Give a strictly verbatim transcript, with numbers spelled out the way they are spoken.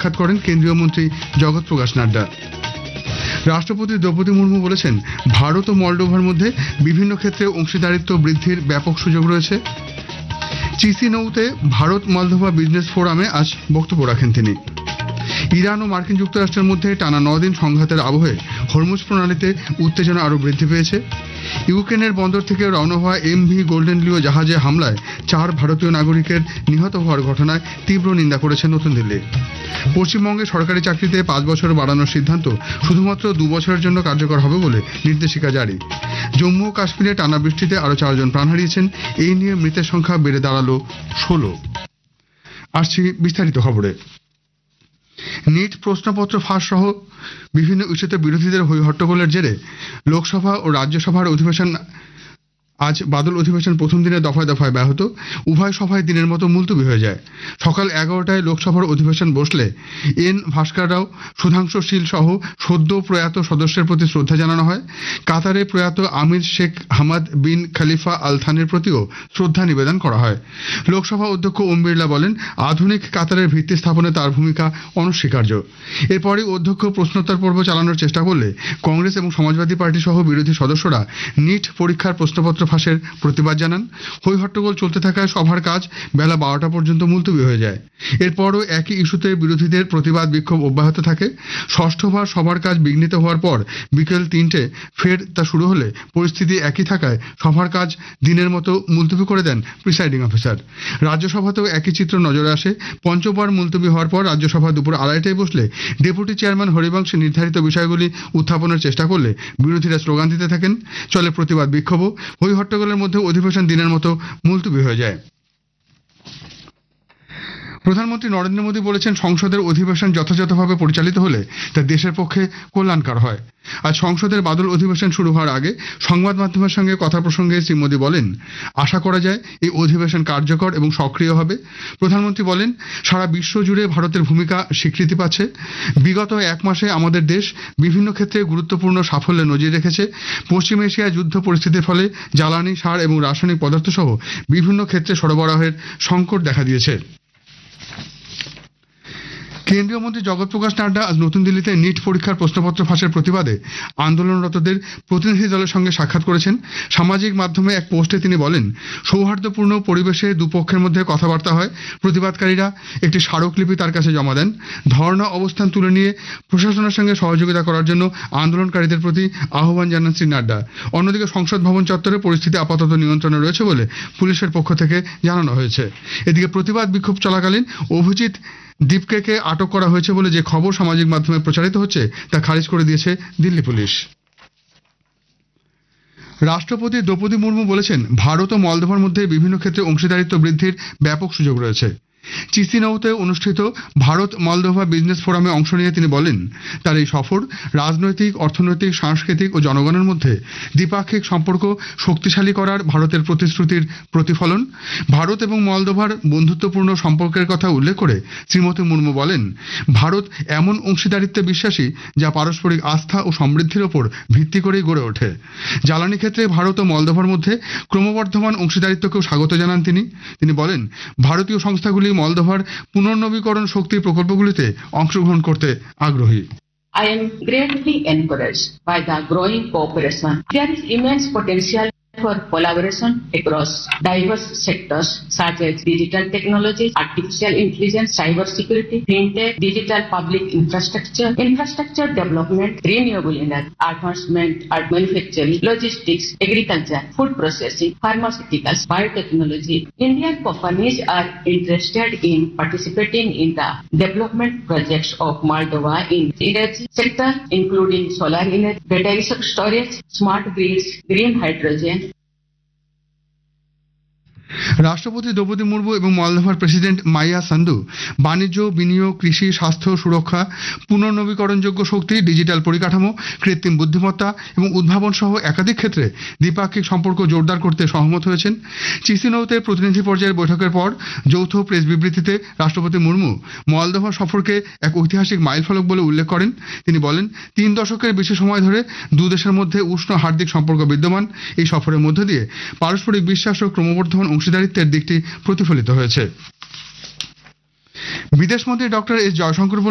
সাক্ষাৎ করেন কেন্দ্রীয় মন্ত্রী জগৎ প্রকাশ নাড্ডা। রাষ্ট্রপতি দ্রৌপদী মুর্মু বলেছেন, ভারত ও মলডোভার মধ্যে বিভিন্ন ক্ষেত্রে অংশীদারিত্ব বৃদ্ধির ব্যাপক সুযোগ রয়েছে। চিসিনউতে ভারত মলডোভা বিজনেস ফোরামে আজ বক্তব্য রাখেন তিনি। ইরান ও মার্কিন যুক্তরাষ্ট্রের মধ্যে টানা নদিন সংঘাতের আবহে হরমুজ প্রণালীতে উত্তেজনা আরও বৃদ্ধি পেয়েছে। ইউক্রেনের বন্দর থেকে রওনা হওয়া এমভি গোল্ডেন লিও জাহাজে হামলায় চার ভারতীয় নাগরিকের নিহত হওয়ার ঘটনায় তীব্র নিন্দা করেছে নতুন দিল্লি। পশ্চিমবঙ্গে সরকারি চাকরিতে পাঁচ বছর বাড়ানোর সিদ্ধান্ত শুধুমাত্র দু বছরের জন্য কার্যকর হবে বলে নির্দেশিকা জারি। জম্মু ও কাশ্মীরে টানা বৃষ্টিতে আরও চারজন প্রাণ হারিয়েছেন। এই নিয়ে মৃতের সংখ্যা বেড়ে দাঁড়ালো ষোলো। আসছি বিস্তারিত খবরে। নিট প্রশ্নপত্র ফাঁস সহ বিভিন্ন ইস্যুতে বিরোধীদের হই হট্টগোলের জেরে লোকসভা ও রাজ্যসভার অধিবেশন আজ বাদল অধিবেশন প্রথম দিনে দফায় দফায় ব্যাহত। উভয় সভায় দিনের মতো মুলতবি হয়ে যায়। সকাল এগারোটায় লোকসভার অধিবেশন বসলে এন ভাস্কর রাও, সুধাংশু শীল সহ সদ্য প্রয়াত সদস্যের প্রতি শ্রদ্ধা জানানো হয়। কাতারে প্রয়াত আমির শেখ হামাদ বিন খলিফা আল থানির প্রতিও শ্রদ্ধা নিবেদন করা হয়। লোকসভা অধ্যক্ষ ওম বিড়লা বলেন, আধুনিক কাতারের ভিত্তি স্থাপনে তার ভূমিকা অনস্বীকার্য। এরপরই অধ্যক্ষ প্রশ্নোত্তর পর্ব চালানোর চেষ্টা করলে কংগ্রেস এবং সমাজবাদী পার্টি সহ বিরোধী সদস্যরা নিট পরীক্ষার প্রশ্নপত্র ফাঁসের প্রতিবাদ জানান। হই হট্টগোল চলতে থাকায় সভার কাজ বেলা বারোটা পর্যন্ত মুলতবি হয়ে যায়। এরপরও একই ইস্যুতে বিরোধীদের প্রতিবাদ বিক্ষোভ অব্যাহত থাকে। ষষ্ঠবার সভার কাজ বিঘ্নিত হওয়ার পর বিকেল তিনটে ফের তা শুরু হলে পরিস্থিতি একই থাকায় সভার কাজ দিনের মতো মুলতবি করে দেন প্রিসাইডিং অফিসার। রাজ্যসভাতেও একই চিত্র নজরে আসে। পঞ্চমবার মুলতবি হওয়ার পর রাজ্যসভা দুপুর আড়াইটায় বসলে ডেপুটি চেয়ারম্যান হরিবংশ নির্ধারিত বিষয়গুলি উত্থাপনের চেষ্টা করলে বিরোধীরা স্লোগান দিতে থাকেন। চলে প্রতিবাদ বিক্ষোভও। হই হট্টগোলের মধ্যে অধিবেশন দিনের মতো মুলতবি হয়ে যায়। প্রধানমন্ত্রী নরেন্দ্র মোদী বলেছেন, সংসদের অধিবেশন যথাযথভাবে পরিচালিত হলে তা দেশের পক্ষে কল্যাণকর হয়। আজ সংসদের বাদল অধিবেশন শুরু হওয়ার আগে সংবাদ মাধ্যমের সঙ্গে কথা প্রসঙ্গে শ্রী মোদী বলেন, আশা করা যায় এই অধিবেশন কার্যকর এবং সক্রিয় হবে। প্রধানমন্ত্রী বলেন, সারা বিশ্ব জুড়ে ভারতের ভূমিকা স্বীকৃতি পাচ্ছে। বিগত এক মাসে আমাদের দেশ বিভিন্ন ক্ষেত্রে গুরুত্বপূর্ণ সাফল্যে নজির রেখেছে। পশ্চিম এশিয়ায় যুদ্ধ পরিস্থিতির ফলে জ্বালানি, সার এবং রাসায়নিক পদার্থ সহ বিভিন্ন ক্ষেত্রে সরবরাহের সংকট দেখা দিয়েছে। কেন্দ্রীয় মন্ত্রী জগৎ প্রকাশ নাড্ডা আজ নতুন দিল্লিতে নিট পরীক্ষার প্রশ্নপত্র ফাঁসের প্রতিবাদে আন্দোলনরতদের প্রতিনিধি দলের সঙ্গে সাক্ষাৎ করেছেন। সামাজিক মাধ্যমে এক পোস্টে তিনি বলেন, সৌহার্দ্যপূর্ণ পরিবেশে দুপক্ষের মধ্যে কথাবার্তা হয়। প্রতিবাদকারীরা একটি স্মারকলিপি তার কাছে জমা দেন। ধর্ণা অবস্থান তুলে নিয়ে প্রশাসনের সঙ্গে সহযোগিতা করার জন্য আন্দোলনকারীদের প্রতি আহ্বান জানান শ্রী নাড্ডা। অন্যদিকে সংসদ ভবন চত্বরে পরিস্থিতি আপাতত নিয়ন্ত্রণে রয়েছে বলে পুলিশের পক্ষ থেকে জানানো হয়েছে। এদিকে প্রতিবাদ বিক্ষোভ চলাকালীন অভিজিৎ দীপকে আটক করা হয়েছে বলে যে খবর সামাজিক মাধ্যমে প্রচারিত হচ্ছে তা খারিজ করে দিয়েছে দিল্লি পুলিশ। রাষ্ট্রপতি দ্রৌপদী মুর্মু বলেছেন, ভারত ও মলদোভার মধ্যে বিভিন্ন ক্ষেত্রে অংশীদারিত্ব বৃদ্ধির ব্যাপক সুযোগ রয়েছে। চিসিনউতে অনুষ্ঠিত ভারত মলদোভা বিজনেস ফোরামে অংশ নিয়ে তিনি বলেন, তার এই সফর রাজনৈতিক, অর্থনৈতিক, সাংস্কৃতিক ও জনগণের মধ্যে দ্বিপাক্ষিক সম্পর্ক শক্তিশালী করার ভারতের প্রতিশ্রুতির প্রতিফলন। ভারত এবং মলদোভার বন্ধুত্বপূর্ণ সম্পর্কের কথা উল্লেখ করে শ্রীমতী মুর্মু বলেন, ভারত এমন অংশীদারিত্বে বিশ্বাসী যা পারস্পরিক আস্থা ও সমৃদ্ধির ওপর ভিত্তি করেই গড়ে ওঠে। জ্বালানি ক্ষেত্রে ভারত ও মলদোভার মধ্যে ক্রমবর্ধমান অংশীদারিত্বকেও স্বাগত জানান তিনি। তিনি বলেন, ভারতীয় সংস্থাগুলি মলদোভার পুনর্নবীকরণ শক্তি প্রকল্পগুলিতে অংশগ্রহণ করতে আগ্রহী। I am greatly encouraged by the growing cooperation. There is immense potential for collaboration across diverse sectors such as digital technologies, artificial intelligence, cybersecurity, fintech, digital public infrastructure, infrastructure development, renewable energy, advancement, art manufacturing, logistics, agriculture, food processing, pharmaceuticals, biotechnology. Indian companies are interested in participating in the development projects of Moldova in energy sector, including solar energy, battery storage, smart grids, green hydrogen. রাষ্ট্রপতি দ্রৌপদী মুর্মু এবং মলদোভার president মাইয়া সান্দু বাণিজ্য, বিনিয়োগ, কৃষি, স্বাস্থ্য, সুরক্ষা, পুনর্নবীকরণযোগ্য শক্তি, digital পরিকাঠামো, কৃত্রিম বুদ্ধিমত্তা এবং উদ্ভাবন সহ একাধিক ক্ষেত্রে দ্বিপাক্ষিক সম্পর্ক জোরদার করতে সহমত হয়েছেন। চিসিনউতে প্রতিনিধি পর্যায়ের বৈঠকের পর যৌথ প্রেস বিবৃতিতে রাষ্ট্রপতি মুর্মু মলদোভা সফরকে এক ঐতিহাসিক মাইলফলক বলে উল্লেখ করেন। তিনি বলেন, তিন দশকের বেশি সময় ধরে দু দেশের মধ্যে উষ্ণ হার্দিক সম্পর্ক বিদ্যমান। এই সফরের মধ্য দিয়ে পারস্পরিক বিশ্বাস ও ক্রমবর্ধমান অংশীদারিত্বের দিকটি প্রতিফলিত হয়েছে। বিদেশমন্ত্রী ডক্টর এস জয়শঙ্কর